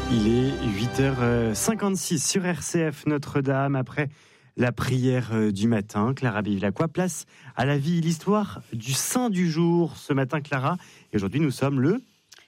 Il est 8h56 sur RCF Notre-Dame. Après la prière du matin, Clara Bevilacqua, place à la vie et l'histoire du saint du jour. Ce matin, Clara, et aujourd'hui nous sommes le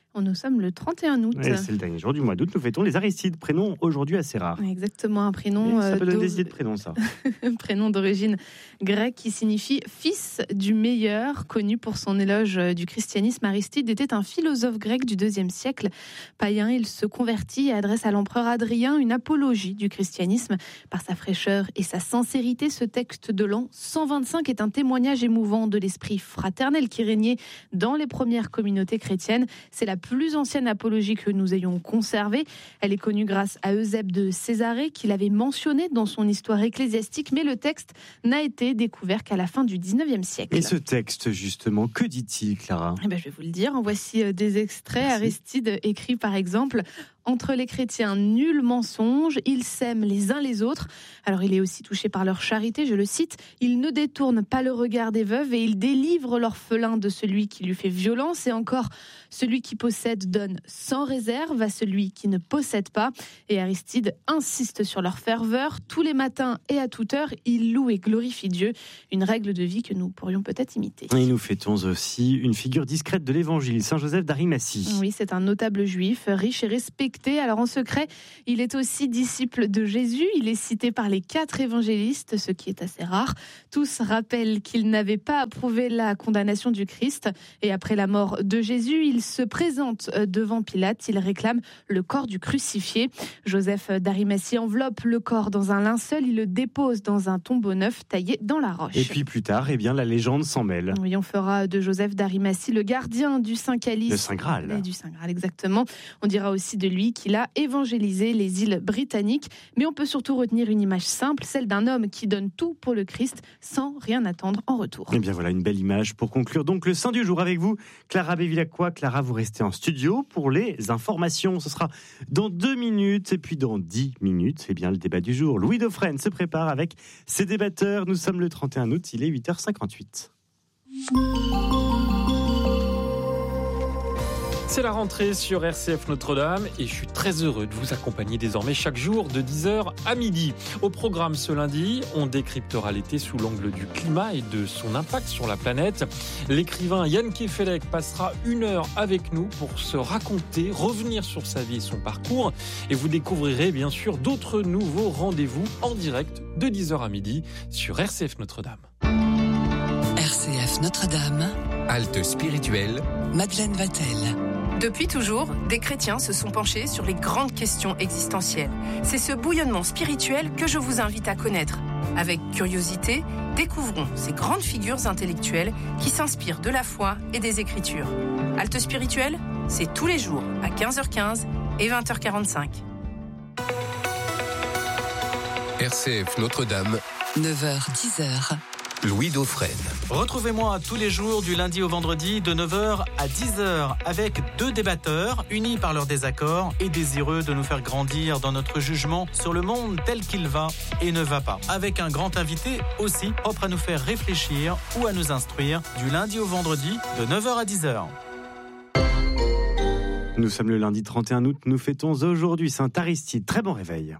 31 août. Et c'est le dernier jour du mois d'août. Nous fêtons les Aristides, prénom aujourd'hui assez rare. Exactement, un prénom. Ça peut donner des idées de prénom, ça. Prénom d'origine grecque qui signifie fils du meilleur, connu pour son éloge du christianisme. Aristide était un philosophe grec du IIe siècle. Païen, il se convertit et adresse à l'empereur Adrien une apologie du christianisme. Par sa fraîcheur et sa sincérité, ce texte de l'an 125 est un témoignage émouvant de l'esprit fraternel qui régnait dans les premières communautés chrétiennes. C'est la plus ancienne apologie que nous ayons conservée. Elle est connue grâce à Eusèbe de Césarée, qui l'avait mentionnée dans son histoire ecclésiastique, mais le texte n'a été découvert qu'à la fin du 19e siècle. Et ce texte, justement, que dit-il, Clara ? Je vais vous le dire. En voici des extraits. Merci. Aristide écrit par exemple: entre les chrétiens, nul mensonge, ils s'aiment les uns les autres. Alors il est aussi touché par leur charité, je le cite: ils ne détournent pas le regard des veuves et ils délivrent l'orphelin de celui qui lui fait violence. Et encore, celui qui possède donne sans réserve à celui qui ne possède pas. Et Aristide insiste sur leur ferveur. Tous les matins et à toute heure, ils louent et glorifient Dieu. Une règle de vie que nous pourrions peut-être imiter. Et nous fêtons aussi une figure discrète de l'évangile, Saint Joseph d'Arimathie. Oui, c'est un notable juif, riche et respecté. Alors en secret, il est aussi disciple de Jésus. Il est cité par les 4 évangélistes, ce qui est assez rare. Tous rappellent qu'il n'avait pas approuvé la condamnation du Christ. Et après la mort de Jésus, il se présente devant Pilate. Il réclame le corps du crucifié. Joseph d'Arimathie enveloppe le corps dans un linceul. Il le dépose dans un tombeau neuf taillé dans la roche. Et puis plus tard, la légende s'en mêle. Oui, on fera de Joseph d'Arimathie le gardien du Saint-Calice. Le Saint Graal. Et du Saint Graal, exactement. On dira aussi de lui qu'il a évangélisé les îles britanniques. Mais on peut surtout retenir une image simple, celle d'un homme qui donne tout pour le Christ sans rien attendre en retour. Et bien voilà, une belle image pour conclure donc le Saint du jour avec vous, Clara Bevilacqua. Clara, vous restez en studio pour les informations. Ce sera dans 2 minutes. Et puis dans 10 minutes, le débat du jour. Louis Dauphren se prépare avec ses débatteurs. Nous sommes le 31 août, il est 8h58. C'est la rentrée sur RCF Notre-Dame et je suis très heureux de vous accompagner désormais chaque jour de 10h à midi. Au programme ce lundi, on décryptera l'été sous l'angle du climat et de son impact sur la planète. L'écrivain Jan Kefelec passera 1 heure avec nous pour se raconter, revenir sur sa vie et son parcours. Et vous découvrirez bien sûr d'autres nouveaux rendez-vous en direct de 10h à midi sur RCF Notre-Dame. RCF Notre-Dame, Halte spirituelle, Madeleine Vatel. Depuis toujours, des chrétiens se sont penchés sur les grandes questions existentielles. C'est ce bouillonnement spirituel que je vous invite à connaître. Avec curiosité, découvrons ces grandes figures intellectuelles qui s'inspirent de la foi et des Écritures. Halte spirituelle, c'est tous les jours à 15h15 et 20h45. RCF Notre-Dame, 9h-10h. Louis Dauphren. Retrouvez-moi tous les jours du lundi au vendredi de 9h à 10h avec 2 débatteurs unis par leur désaccord et désireux de nous faire grandir dans notre jugement sur le monde tel qu'il va et ne va pas. Avec un grand invité aussi propre à nous faire réfléchir ou à nous instruire du lundi au vendredi de 9h à 10h. Nous sommes le lundi 31 août, nous fêtons aujourd'hui Saint Aristide. Très bon réveil.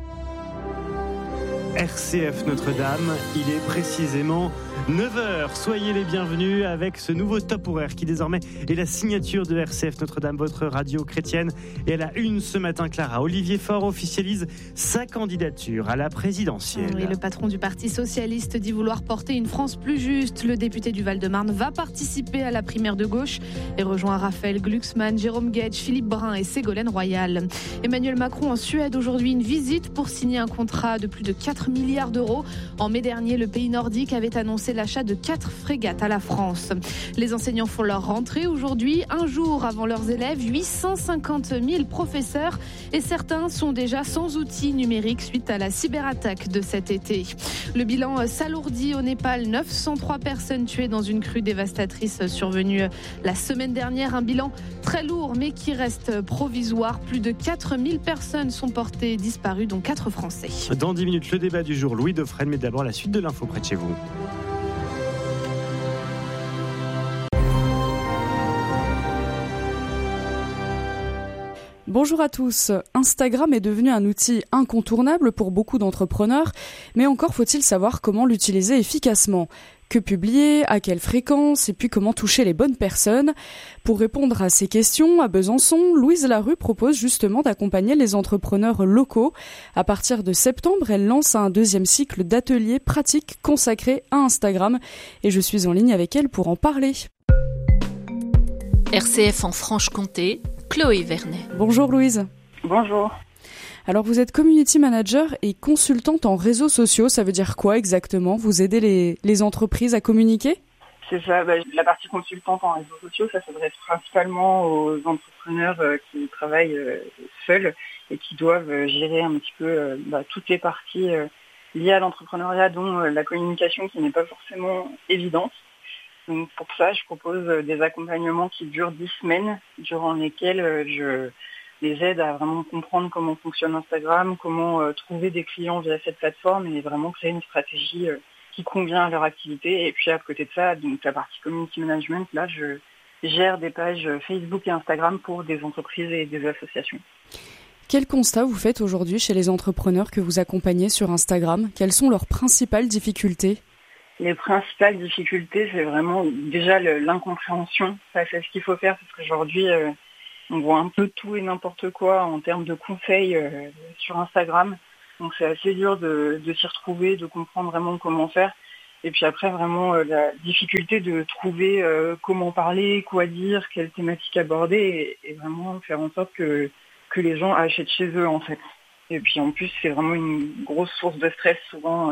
RCF Notre-Dame, il est précisément 9h. Soyez les bienvenus avec ce nouveau top horaire qui désormais est la signature de RCF Notre-Dame, votre radio chrétienne. Et à la une ce matin, Clara, Olivier Faure officialise sa candidature à la présidentielle. Oui, le patron du Parti Socialiste dit vouloir porter une France plus juste. Le député du Val-de-Marne va participer à la primaire de gauche et rejoint Raphaël Glucksmann, Jérôme Guedj, Philippe Brun et Ségolène Royal. Emmanuel Macron en Suède aujourd'hui, une visite pour signer un contrat de plus de 4 milliards d'euros. En mai dernier, le pays nordique avait annoncé l'achat de 4 frégates à la France. Les enseignants font leur rentrée aujourd'hui, un jour avant leurs élèves, 850 000 professeurs et certains sont déjà sans outils numériques suite à la cyberattaque de cet été. Le bilan s'alourdit au Népal, 903 personnes tuées dans une crue dévastatrice survenue la semaine dernière. Un bilan très lourd mais qui reste provisoire. Plus de 4000 personnes sont portées disparues, dont 4 Français. Dans 10 minutes, le débat du jour, Louis Dauphren, mais d'abord la suite de l'info près de chez vous. Bonjour à tous. Instagram est devenu un outil incontournable pour beaucoup d'entrepreneurs, mais encore faut-il savoir comment l'utiliser efficacement. Que publier, à quelle fréquence et puis comment toucher les bonnes personnes. Pour répondre à ces questions, à Besançon, Louise Larue propose justement d'accompagner les entrepreneurs locaux. À partir de septembre, elle lance un 2e cycle d'ateliers pratiques consacrés à Instagram et je suis en ligne avec elle pour en parler. RCF en Franche-Comté, Chloé Vernet. Bonjour Louise. Bonjour. Alors vous êtes community manager et consultante en réseaux sociaux, ça veut dire quoi exactement? Vous aidez les entreprises à communiquer? C'est ça, la partie consultante en réseaux sociaux, ça s'adresse principalement aux entrepreneurs qui travaillent seuls et qui doivent gérer un petit peu toutes les parties liées à l'entrepreneuriat, dont la communication qui n'est pas forcément évidente. Donc pour ça, je propose des accompagnements qui durent 10 semaines, durant lesquels je les aide à vraiment comprendre comment fonctionne Instagram, comment trouver des clients via cette plateforme et vraiment créer une stratégie qui convient à leur activité. Et puis à côté de ça, donc la partie community management, là je gère des pages Facebook et Instagram pour des entreprises et des associations. Quel constat vous faites aujourd'hui chez les entrepreneurs que vous accompagnez sur Instagram? Quelles sont leurs principales difficultés? Les principales difficultés, c'est vraiment déjà l'incompréhension face à ce qu'il faut faire, parce qu'aujourd'hui, on voit un peu tout et n'importe quoi en termes de conseils sur Instagram. Donc c'est assez dur de s'y retrouver, de comprendre vraiment comment faire. Et puis après, vraiment, la difficulté de trouver comment parler, quoi dire, quelle thématique aborder, et vraiment faire en sorte que les gens achètent chez eux, en fait. Et puis en plus, c'est vraiment une grosse source de stress souvent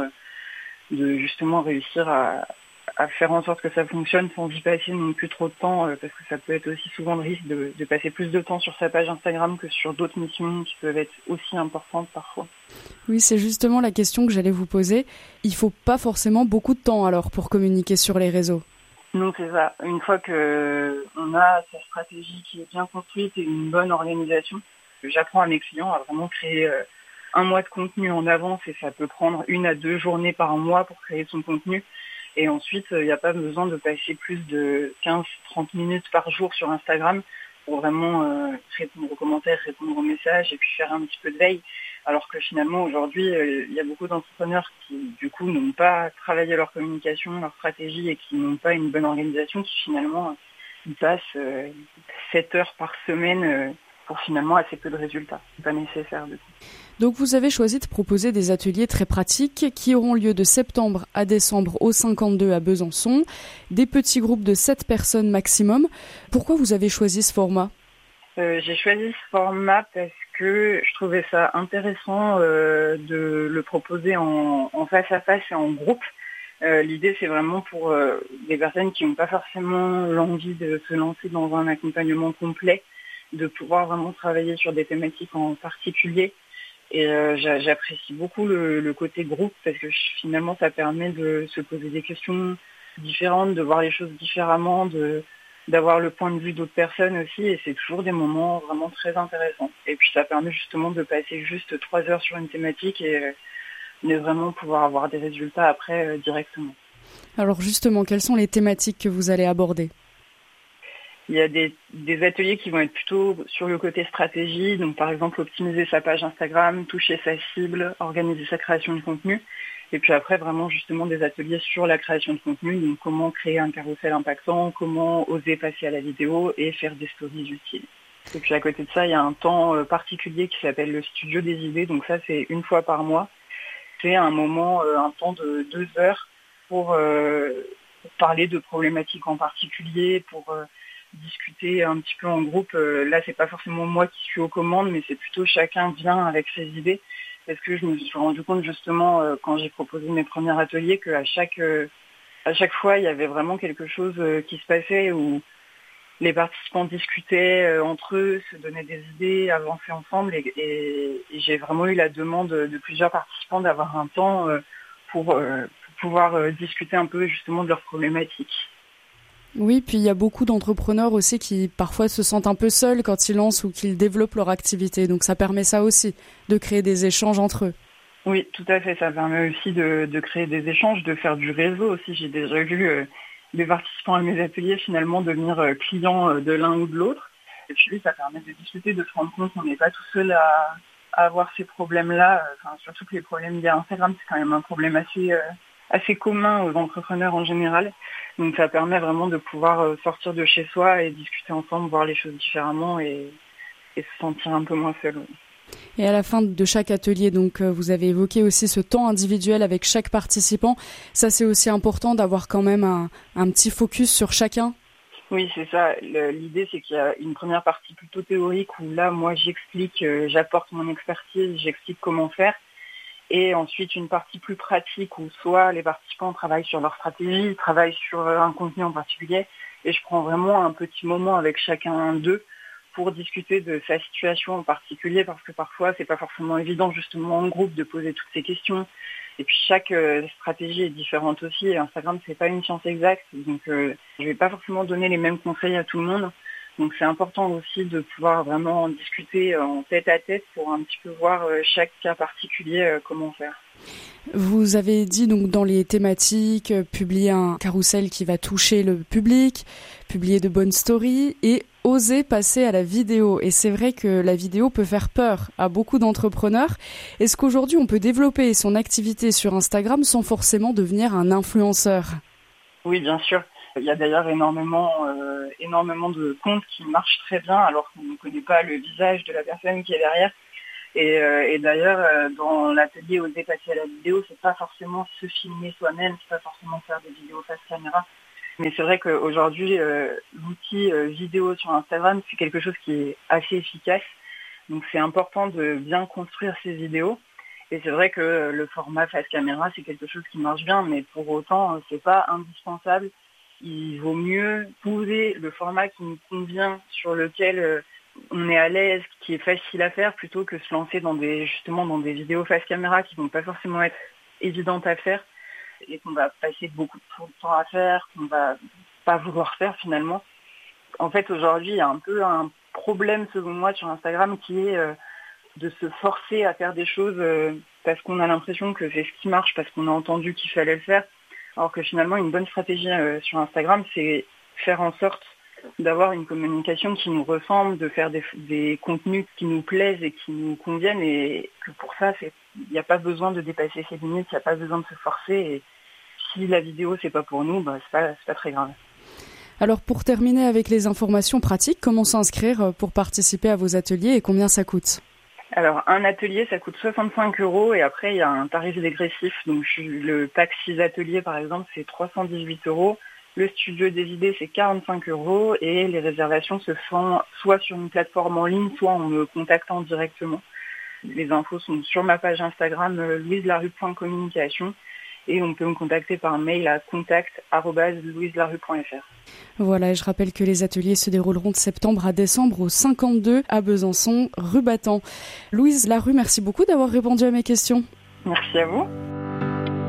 de justement réussir à faire en sorte que ça fonctionne sans y passer non plus trop de temps, parce que ça peut être aussi souvent le risque de passer plus de temps sur sa page Instagram que sur d'autres missions qui peuvent être aussi importantes parfois. Oui, c'est justement la question que j'allais vous poser. Il faut pas forcément beaucoup de temps alors pour communiquer sur les réseaux. Non, c'est ça. Une fois qu'on a sa stratégie qui est bien construite et une bonne organisation, j'apprends à mes clients à vraiment créer un mois de contenu en avance, et ça peut prendre 1 à 2 journées par mois pour créer son contenu. Et ensuite, il n'y a pas besoin de passer plus de 15-30 minutes par jour sur Instagram pour vraiment répondre aux commentaires, répondre aux messages et puis faire un petit peu de veille. Alors que finalement, aujourd'hui, il y a beaucoup d'entrepreneurs qui, du coup, n'ont pas travaillé leur communication, leur stratégie et qui n'ont pas une bonne organisation, qui finalement, ils passent 7 heures par semaine pour finalement assez peu de résultats. C'est pas nécessaire du coup. Donc vous avez choisi de proposer des ateliers très pratiques qui auront lieu de septembre à décembre au 52 à Besançon, des petits groupes de 7 personnes maximum. Pourquoi vous avez choisi ce format? J'ai choisi ce format parce que je trouvais ça intéressant de le proposer en face à face et en groupe. L'idée, c'est vraiment pour des personnes qui n'ont pas forcément l'envie de se lancer dans un accompagnement complet, de pouvoir vraiment travailler sur des thématiques en particulier. Et j'apprécie beaucoup le côté groupe parce que finalement, ça permet de se poser des questions différentes, de voir les choses différemment, d'avoir le point de vue d'autres personnes aussi, et c'est toujours des moments vraiment très intéressants. Et puis ça permet justement de passer juste 3 heures sur une thématique et de vraiment pouvoir avoir des résultats après directement. Alors justement, quelles sont les thématiques que vous allez aborder? Il y a des ateliers qui vont être plutôt sur le côté stratégie, donc par exemple optimiser sa page Instagram, toucher sa cible, organiser sa création de contenu. Et puis après, vraiment justement des ateliers sur la création de contenu, donc comment créer un carrousel impactant, comment oser passer à la vidéo et faire des stories utiles. Et puis à côté de ça, il y a un temps particulier qui s'appelle le studio des idées, donc ça c'est 1 fois par mois. C'est un moment, un temps de 2 heures pour parler de problématiques en particulier, pour discuter un petit peu en groupe. Là, c'est pas forcément moi qui suis aux commandes, mais c'est plutôt chacun vient avec ses idées. Parce que je me suis rendu compte justement quand j'ai proposé mes premiers ateliers qu'à chaque fois il y avait vraiment quelque chose qui se passait où les participants discutaient entre eux, se donnaient des idées, avançaient ensemble et j'ai vraiment eu la demande de plusieurs participants d'avoir un temps pour pouvoir discuter un peu justement de leurs problématiques. Oui, puis il y a beaucoup d'entrepreneurs aussi qui parfois se sentent un peu seuls quand ils lancent ou qu'ils développent leur activité. Donc ça permet ça aussi, de créer des échanges entre eux. Oui, tout à fait. Ça permet aussi de créer des échanges, de faire du réseau aussi. J'ai déjà vu des participants à mes ateliers finalement devenir clients de l'un ou de l'autre. Et puis lui, ça permet de discuter, de se rendre compte qu'on n'est pas tout seul à avoir ces problèmes-là. Surtout que les problèmes via Instagram, c'est quand même un problème assez commun aux entrepreneurs en général. Donc ça permet vraiment de pouvoir sortir de chez soi et discuter ensemble, voir les choses différemment et se sentir un peu moins seul. Oui. Et à la fin de chaque atelier, donc vous avez évoqué aussi ce temps individuel avec chaque participant. Ça, c'est aussi important d'avoir quand même un petit focus sur chacun. Oui, c'est ça. L'idée, c'est qu'il y a une première partie plutôt théorique où là, moi, j'explique, j'apporte mon expertise, j'explique comment faire. Et ensuite, une partie plus pratique où soit les participants travaillent sur leur stratégie, travaillent sur un contenu en particulier. Et je prends vraiment un petit moment avec chacun d'eux pour discuter de sa situation en particulier, parce que parfois, c'est pas forcément évident, justement, en groupe, de poser toutes ces questions. Et puis, chaque stratégie est différente aussi. Et Instagram, c'est pas une science exacte. Donc, je vais pas forcément donner les mêmes conseils à tout le monde. Donc, c'est important aussi de pouvoir vraiment discuter en tête à tête pour un petit peu voir chaque cas particulier comment faire. Vous avez dit donc dans les thématiques, publier un carrousel qui va toucher le public, publier de bonnes stories et oser passer à la vidéo. Et c'est vrai que la vidéo peut faire peur à beaucoup d'entrepreneurs. Est-ce qu'aujourd'hui on peut développer son activité sur Instagram sans forcément devenir un influenceur ? Oui, bien sûr. Il y a d'ailleurs énormément de comptes qui marchent très bien alors qu'on ne connaît pas le visage de la personne qui est derrière. Et d'ailleurs, dans l'atelier Oser passer à la vidéo, c'est pas forcément se filmer soi-même, c'est pas forcément faire des vidéos face caméra. Mais c'est vrai qu'aujourd'hui, l'outil vidéo sur Instagram, c'est quelque chose qui est assez efficace. Donc c'est important de bien construire ces vidéos. Et c'est vrai que le format face caméra, c'est quelque chose qui marche bien, mais pour autant, c'est pas indispensable. Il vaut mieux trouver le format qui nous convient, sur lequel on est à l'aise, qui est facile à faire, plutôt que se lancer dans des vidéos face caméra qui vont pas forcément être évidentes à faire et qu'on va passer beaucoup de temps à faire, qu'on va pas vouloir faire finalement. En fait, aujourd'hui, il y a un peu un problème, selon moi, sur Instagram qui est de se forcer à faire des choses parce qu'on a l'impression que c'est ce qui marche, parce qu'on a entendu qu'il fallait le faire. Alors que finalement, une bonne stratégie sur Instagram, c'est faire en sorte d'avoir une communication qui nous ressemble, de faire des contenus qui nous plaisent et qui nous conviennent, et que pour ça, il n'y a pas besoin de dépasser ses limites, il n'y a pas besoin de se forcer. Et si la vidéo, c'est pas pour nous, c'est pas très grave. Alors pour terminer avec les informations pratiques, comment s'inscrire pour participer à vos ateliers et combien ça coûte ? Alors, un atelier, ça coûte 65 € et après, il y a un tarif dégressif. Donc, le pack 6 ateliers, par exemple, c'est 318 €. Le studio des idées, c'est 45 € et les réservations se font soit sur une plateforme en ligne, soit en me contactant directement. Les infos sont sur ma page Instagram, louiselarue.communication, et on peut me contacter par mail à contact@louiselarue.fr. Voilà, et je rappelle que les ateliers se dérouleront de septembre à décembre au 52 à Besançon, rue Battant. Louise Larue, merci beaucoup d'avoir répondu à mes questions. Merci à vous.